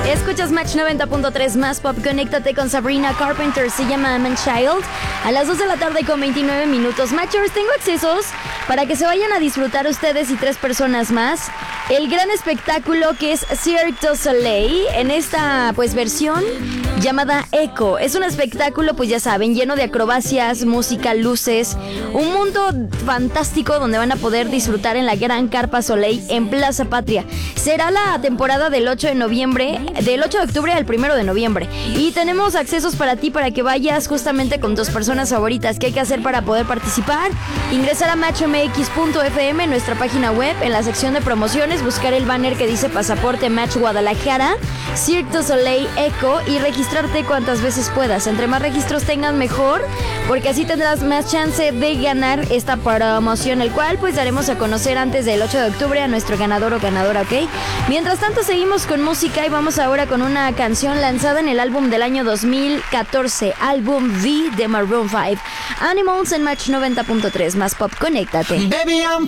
Escuchas Match 90.3 más pop. Conéctate con Sabrina Carpenter. Se llama Man Child. A las 2 de la tarde con 29 minutos. Matchers, tengo accesos para que se vayan a disfrutar ustedes y 3 personas más el gran espectáculo que es Cirque du Soleil en esta pues versión llamada Echo. Es un espectáculo, pues ya saben, lleno de acrobacias, música, luces, un mundo fantástico donde van a poder disfrutar en la Gran Carpa Soleil en Plaza Patria. Será la temporada del 8 de noviembre, del 8 de octubre al 1 de noviembre. Y tenemos accesos para ti para que vayas justamente con tus personas favoritas. ¿Qué hay que hacer para poder participar? Ingresar a matchmx.fm, nuestra página web, en la sección de promociones, buscar el banner que dice Pasaporte Match Guadalajara, Cirque du Soleil Echo y registrarte cuantas veces puedas. Entre más registros tengas mejor, porque así tendrás más chance de ganar esta promoción, el cual pues daremos a conocer antes del 8 de octubre a nuestro ganador o ganadora, ¿ok? Mientras tanto seguimos con música y vamos ahora con una canción lanzada en el álbum del año 2014, álbum V de Maroon 5. Animals en Match 90.3 más pop, conéctate. Baby, I'm